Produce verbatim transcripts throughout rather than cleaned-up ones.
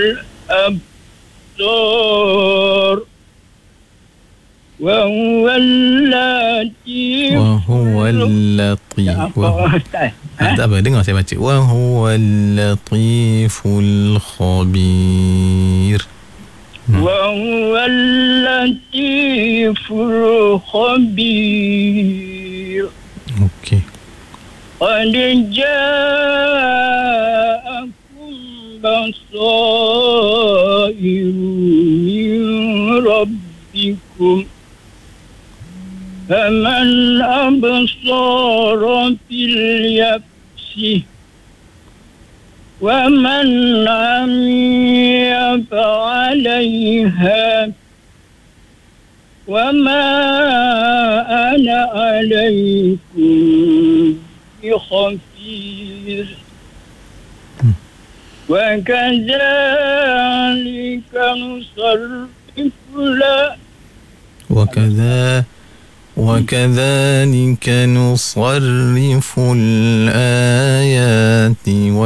الأبصار وهو اللطيف وهو اللطيف هذا apa dengar saya baca وهو اللطيف الخبير وهو اللطيف الخبير. Okey. قد جاءكم بصائر من ربكم فمن أبصر فليبص ومن عمي فعليها وما أنا عليكم بخبير. وكذلك نصرف وكذا وكذلك نصرف الآيات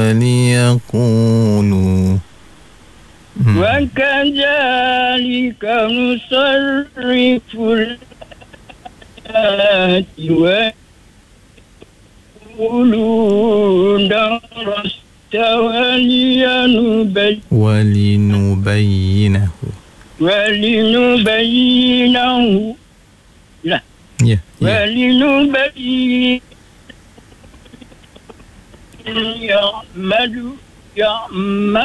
وليقولوا وكذلك نصرف الآيات وليقولوا درست ولينبين ولنبينه ولنبينه لا يا ولنبين يعمل يعمل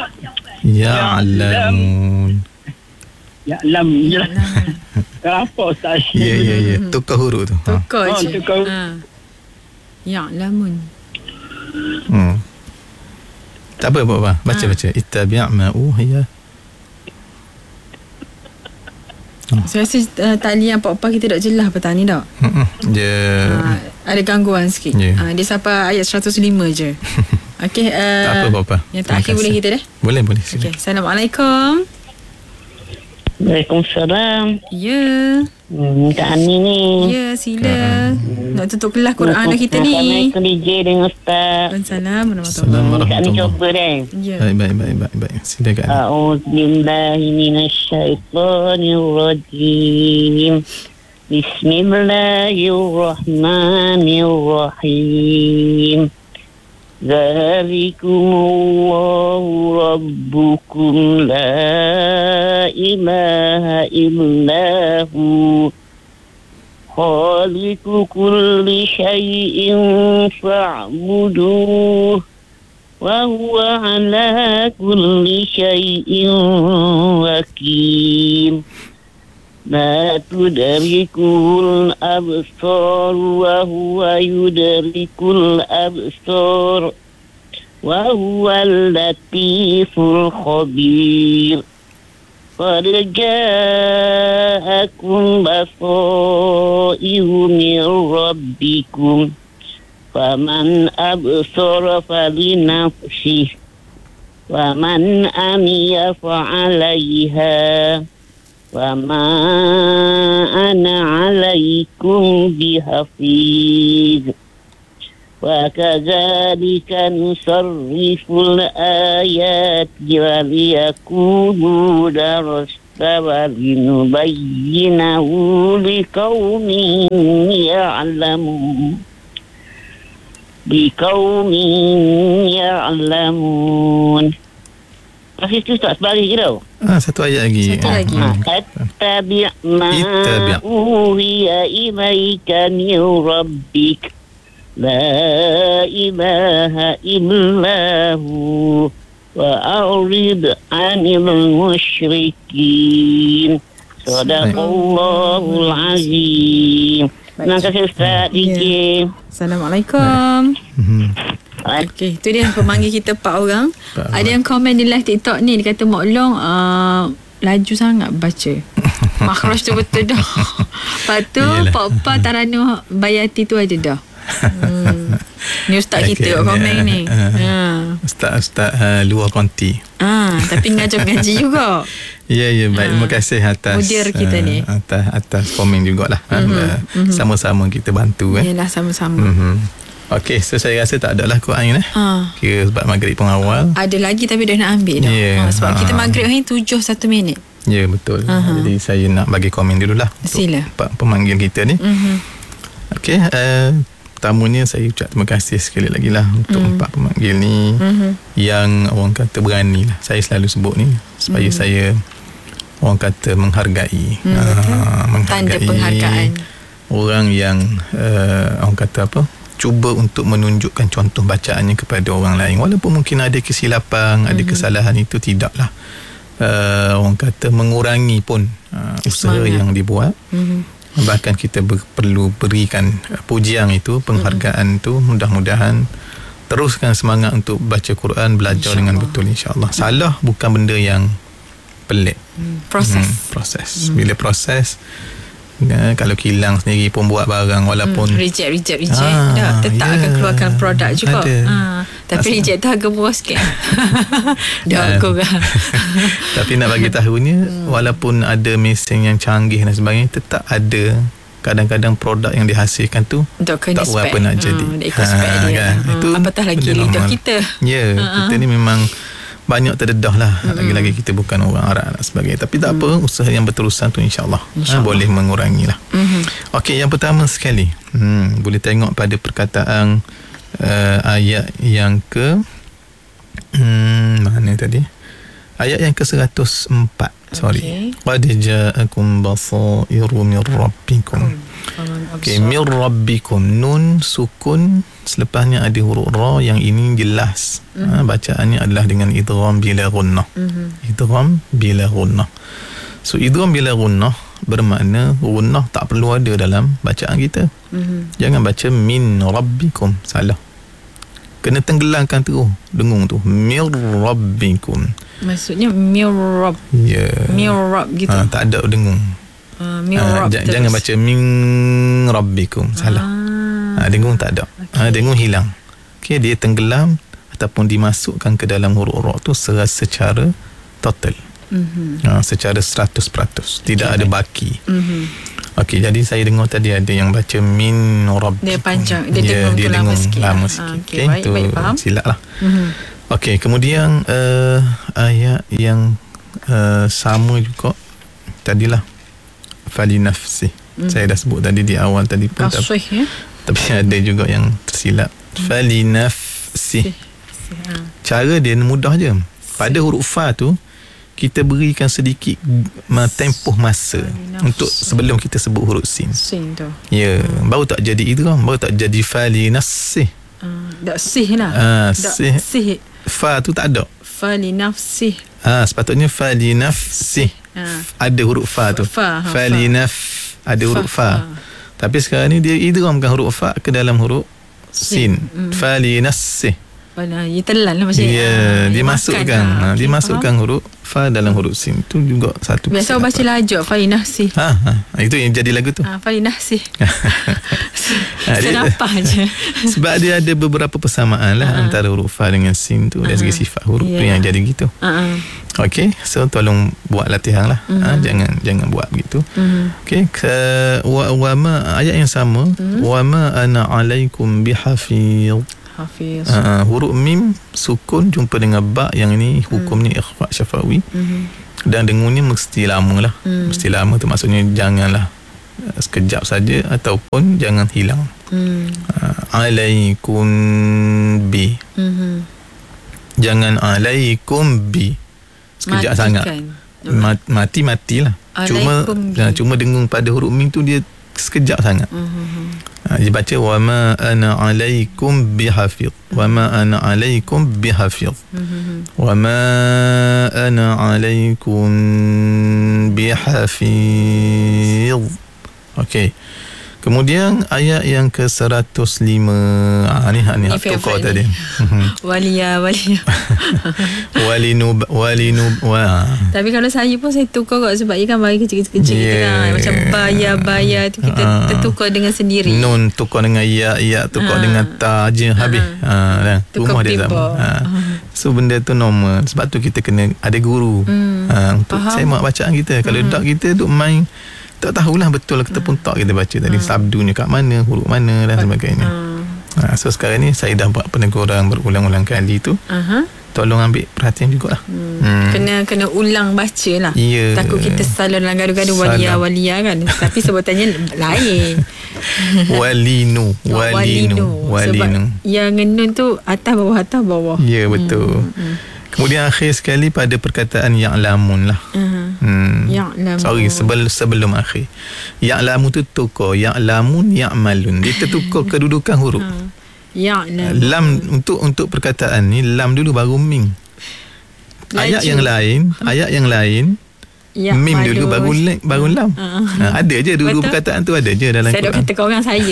يعلمون يعلم apa tak ya ya ya tukar huruf tu Tukar ha. je. Oh, tukar. Ha. Ya'lamun. hmm. Tak apa apa baca Ha. baca ittabi' ma uhiya. Saya rasa uh, tali yang Pak Opah kita tak jelas petang ni tak? Hmm, dia Ha, ada gangguan sikit. Ya. Ha, dia sampai ayat seratus lima je. Okey. Uh, tak apa apa. Yang terakhir boleh kita dah? Boleh boleh. Okey. Assalamualaikum. Waalaikumsalam. Ya. Hmm, Kak Ani ni. Ya, sila. Nak tutup kelas Quran dah kita ni. Assalamualaikum D J dengan Ustaz. Assalamualaikum Assalamualaikum Kak Ani warahmatullahi. coba deh. Ya. Baik baik baik baik baik. Silakan. A'udzubillahi minasyaitonirrajim. Bismillahirrahmanirrahim. Zalikumullahu rabbukum la ilaha illahu khaliqu kulli syai'in fa'buduh wa huwa ala kulli syai'in wakil. La tudrikul absar wa huwa yudrikul absar wa huwa al-latiful khabir. Qad ja'akum basairu min rabbikum faman absara falinafsih wa man amiya fa'alayha وما أنا عليكم بحفيظ وكذلك نصرف الآيات وليقولوا درست ولنبينه لقوم يعلمون لقوم يعلمون. Masih tu tak sebalik ke tau? Ah, satu ayat lagi. Satu lagi. Attabi' ma Ittabi'. uhiya ilaika min rabbik la ilaha illahu wa a'rid 'anil musyrikin. Sadaqallahul azim. Terima kasih Ustaz D J. Assalamualaikum. Hmm. Okey, tu dia pemanggil kita empat orang. Empat Ada yang komen di live TikTok ni, dia kata Mak Long uh, laju sangat baca. Makhraj tu betul dah. Lepas tu Yelah. Pak Opah Tarana Bayati tu aja dah. Hmm. Ni ustaz kita buat komen ni. Uh, Ha. Ustaz-ustaz uh, luar konti. Ah, tapi ngajar ngaji juga. Ya ya baik. Ha. Terima kasih atas Mudir kita uh, ni. atas atas komen jugalah. Mhm, Uh, mhm. sama-sama kita bantu eh. Yalah sama-sama. Mhm. Okey, so saya rasa tak ada lah Quran eh. Ha. Kira sebab maghrib pun awal. Ada lagi tapi dah nak ambil dah. Yeah. Ha, sebab Ha. kita maghrib ni tujuh satu minit. Ya, betul. Aha. Jadi saya nak bagi komen dululah. Sila. Untuk pemanggil kita ni. Mhm. Okey, uh, pertamanya saya ucap terima kasih sekali lagi lah untuk Mm. empat pemanggil ni Mhm. yang orang kata berani lah. Saya selalu sebut ni supaya Mm. saya orang kata menghargai. Mm, uh, menghargai Tanda penghargaan. orang yang uh, orang kata apa, cuba untuk menunjukkan contoh bacaannya kepada orang lain, walaupun mungkin ada kesilapan, mm-hmm. ada kesalahan, itu tidaklah uh, orang kata mengurangi pun uh, usaha Semangat. yang dibuat. Mhm. Bahkan kita ber, perlu berikan uh, pujian itu, penghargaan itu. Mudah-mudahan teruskan semangat untuk baca Quran, belajar InsyaAllah. dengan betul, insya-Allah. Salah bukan benda yang pelik. Hmm, proses. Hmm, proses. Bila proses, uh, kalau kilang sendiri pun buat barang, walaupun Hmm, reject, reject, reject. Ah, Dah, tetap yeah. akan keluarkan produk juga. Ada. Ha, tapi Asal- reject tu harga murah sikit. Dah Ah. kurang. tapi nak bagi tahunya, Hmm. walaupun ada mesin yang canggih dan sebagainya, tetap ada kadang-kadang produk yang dihasilkan tu Untuk kena tak berapa spek. nak jadi. Ha, dia ikut spek Ha, dia. kan? Ha, Itu apatah lagi benda lidah normal. kita. Ya, Ha, kita ha. ni memang banyak terdedah lah. Lagi-lagi kita bukan orang Arab dan sebagainya. Tapi tak apa, usaha yang berterusan tu insya-Allah ha, InsyaAllah. boleh mengurangi lah. Mhm. Okey, yang pertama sekali, hmm, boleh tengok pada perkataan uh, ayat yang ke hmm, mana tadi? Ayat yang ke seratus empat. Sorry. Qad ja'akum basairu min rabbikum. Okey, min rabbikum, nun sukun, selepasnya ada huruf ra, yang ini jelas. Ha, bacaannya adalah dengan idgham bila gunnah. Mhm. Idgham bila gunnah. So idgham bila gunnah bermakna gunnah tak perlu ada dalam bacaan kita. Mhm. Jangan baca min rabbikum, salah. Kena tenggelamkan terus dengung tu, min rabbikum. Maksudnya mirab. Ya. Mirab gitu. Ha, tak ada dengung. Uh, Ha, mirab j- terus. jangan baca min rabbikum, salah. Ah. Ha, dengung tak ada. Ha, dengung hilang. Okey, dia tenggelam ataupun dimasukkan ke dalam huruf ra tu secara, secara total. Mhm. Ha, secara seratus peratus. Tidak Okey, ada baik. baki. Mhm. Okey, jadi saya dengar tadi ada yang baca min rabbikum. Dia panjang, dia Ya, dengung tu dia lama dengung sikit lama lah. sikit. Ah, okey, Okey, baik, tu baik, faham. silap lah. Mhm. Okey, kemudian uh, ayat yang uh, sama juga tadilah fali nafsi. Mhm. Saya dah sebut tadi di awal tadi pun, tapi, Kasih ya. tapi ada juga yang tersilap. Fali nafsi. Ha. Cara dia mudah je. Pada huruf fa tu kita berikan sedikit ma- tempoh masa Fali untuk nafsi. sebelum kita sebut huruf sin. Sin tu. Ya, baru tak jadi idgham, baru tak jadi fali nafsi. Ah, dak sih lah. Ah, Dak sih. sih. Fa tu tak ada. Fali nafsih. Ah, sepatutnya fali nafsi. Ah. Ada huruf fa tu. Fa, ha, Fali fa. naf ada huruf Fa, fa. Tapi sekarang ni dia idghamkan huruf fa ke dalam huruf sin. Mm. Fali nafsi. Pada dia telan lah macam Ya, ah, dia makan masukkan, lah. ha, dia Okey, masukkan huruf fa dalam huruf sin. Tu juga satu. faham. Biasa orang baca kesilapan. laju Fali nafsih. Ha, ha, itu yang jadi lagu tu. Ah, Fali nafsih. Ha, dia- Senapah je. Sebab dia ada beberapa persamaan lah Ha. antara huruf fa dengan sin tu, dari segi sifat huruf tu Ya. yang jadi gitu. Ah, ah. Okey, so tolong buat latihan lah. Mhm. Ha, jangan jangan buat begitu. Mhm. Okey, ke wa, wa ma ayat yang sama, Mhm. wa ma ana alaikum bihafiz. Hafiz. Ha, huruf mim sukun jumpa dengan ba, yang ini hukumnya ikhfa syafawi. Mhm. Dan dengungnya mesti lama lah. Hmm. Mesti lama tu maksudnya janganlah uh, sekejap saja ataupun jangan hilang. Hmm. Uh, alaikum bi. Mhm. Jangan alaikum bi. Sekejap sangat. Ma- mati matilah. Cuma Alaikum bi. uh, cuma dengung pada huruf mim tu dia sekejap sangat. Mhm. Ha, dia baca wa ma ana alaikum bihafiz. Wa ma ana alaikum bihafiz. Mhm. Wa ma ana alaikum bihafiz. Okey. Kemudian ayat yang ke seratus lima. Ah ni ni Ni tukar favourite tadi. ni. Walia, walia. Walinub walinub wa. Tapi kalau saya pun saya tukar kot sebab ia kan bagi kecil-kecil Yeah. kita kan. Macam bayar-bayar tu kita Ah. tertukar dengan sendiri. Nun tukar dengan ya, ya tukar Ah. dengan ta je habis. Ha dah. Tukar Rumah dia tiba. sama. Ha. So benda tu normal. Sebab tu kita kena ada guru. Hmm. Ha, untuk Faham. semak bacaan kita. Kalau Hmm. tak kita duk main tak tahulah betul kita pun tak kita baca tadi sabdunya kat mana, huruf mana dan sebagainya. Ah. Ha, so sekarang ni saya dah buat peneguran berulang-ulang kali tu. Aha. Tolong ambil perhatian jugalah. Hmm. Hmm. Kena kena ulang baca lah. Ya. Takut kita salah dalam gaduh-gaduh Salah. walia-walia kan. Tapi sebutannya lain. Walinu, walinu, walinu. Sebab yang ngenun tu atas bawah atas bawah. Ya, betul. Hmm. Hmm. Kemudian akhir sekali pada perkataan ya'lamun lah. Uh-huh. Hmm. Ya'lamun. Sorry, sebelum sebelum akhir. Ya'lamun tu tukar, ya'lamun, ya'malun. Dia tertukar kedudukan huruf. Uh, Ya'lamun. Lam untuk untuk perkataan ni lam dulu baru mim. Ayat Laju. yang lain, ayat yang lain Ya, mim malu. dulu baru la- baru lam. Uh, Ha, ada je dulu Betul. perkataan tu ada je dalam saya dok Quran. kata kau orang saya.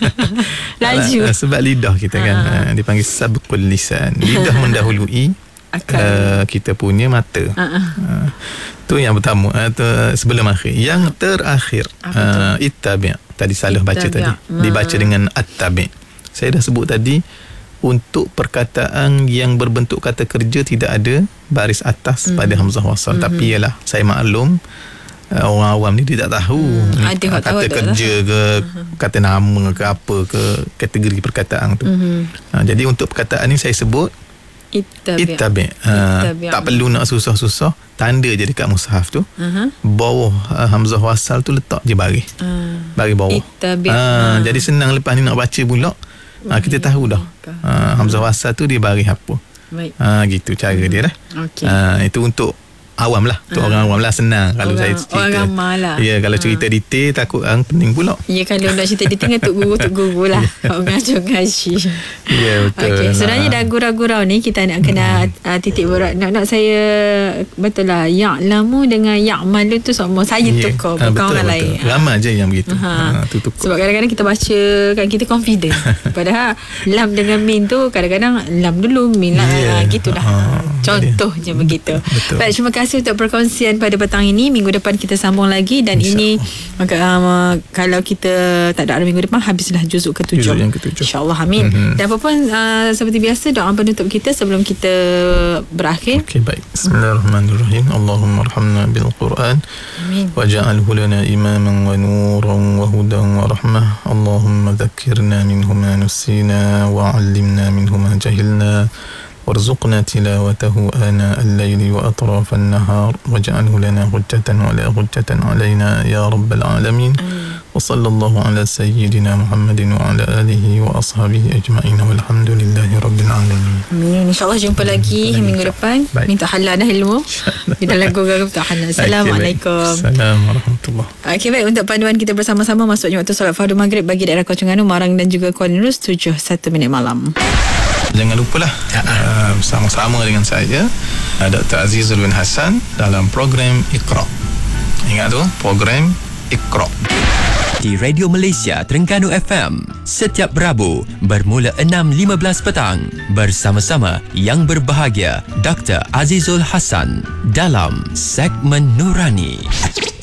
Laju. Ah, sebab lidah kita kan. Ah. Ha, dipanggil sabqul lisan. Lidah mendahului Akal. uh, kita punya mata. Uh-uh. Uh, tu yang pertama, uh, tu, sebelum akhir. Yang terakhir, uh, ittabi'. Tadi salah baca Ittabi'. tadi. Dibaca dengan at-tabi'. Saya dah sebut tadi, untuk perkataan yang berbentuk kata kerja tidak ada baris atas mm. pada hamzah wasal. Mm-hmm. Tapi ialah saya maklum uh, orang awam ni dia tak tahu Mm. ni, Ada uh, tak tahu, kata tak kerja tahu. ke uh-huh. kata nama ke apa ke kategori perkataan tu. Mm-hmm. Uh, jadi untuk perkataan ni saya sebut Ittabi'. ittabi'. Uh, Ittabi'. tak perlu nak susah-susah. Tanda je dekat mushaf tu. Uh-huh. Bawah uh, hamzah wasal tu letak je baris. Uh, Baris bawah. Ittabi'. Uh, Ah. jadi senang lepas ni nak baca pula. Ha, kita tahu dah. Ha, hamzah wasal tu dia baris apa. Baik. Ha, gitu cara hmm. dia lah. Okey. Ha, itu untuk awam lah. Untuk Ah. orang awam lah senang kalau Orang- saya cerita. orang ramai lah. Ya, kalau cerita detail takut orang pening pula. Ya, kalau nak cerita dia tinggal Tok Guru, Tok Guru lah. Orang ngaji-ngaji. Ya, betul. Okey, sebenarnya Ha. dah gurau-gurau ni kita nak kena hmm. uh, titik berat. Nak nak saya betul lah. Ya'lamu dengan ya'malu tu sama. Saya Ya. tukar, Ha, bukan betul, orang betul. lain. Ramai je yang begitu. Ha, Ha. tu tukar. Sebab kadang-kadang kita baca kan kita confident. Padahal lam dengan min tu kadang-kadang lam dulu min lah. Ya. Ha, gitulah. Ha. Contohnya begitu. Betul. Baik, terima kasih untuk perkongsian pada petang ini. Minggu depan kita sambung lagi dan ini maka, um, kalau kita tak ada minggu depan habislah juzuk ketujuh. Juzuk yang ketujuh. InsyaAllah, amin. Mhm. Dan apa pun uh, seperti biasa doa penutup kita sebelum kita berakhir. Okey, baik. Bismillahirrahmanirrahim. Allahumma arhamna bil Quran. Amin. واجعله لنا إماما ونورا وهدى ورحمة اللهم ذكرنا منه ما نسينا وعلمنا منه ما جهلنا وارزقنا تلاوته آناء الليل وأطراف النهار واجعله لنا حجة ولا حجة علينا يا رب العالمين وصلى الله على سيدنا محمد وعلى آله وأصحابه أجمعين والحمد لله رب العالمين. Amin. InsyaAllah jumpa lagi Jumpa lagi, minggu depan. Baik. Minta halal dah ilmu. Di dalam Google minta halal. Assalamualaikum. Assalamualaikum warahmatullahi. Okey, baik, untuk panduan kita bersama-sama masuknya waktu solat fardu maghrib bagi daerah Kuala Terengganu, Marang dan juga Kuala Lumpur tujuh satu minit malam. Jangan lupalah uh, bersama-sama dengan saya uh, Doktor Azizul bin Hassan dalam program Iqra. Ingat tu, program Iqra. Di Radio Malaysia Terengganu F M setiap Rabu bermula enam lima belas petang bersama-sama yang berbahagia Doktor Azizul Hassan dalam segmen Nurani.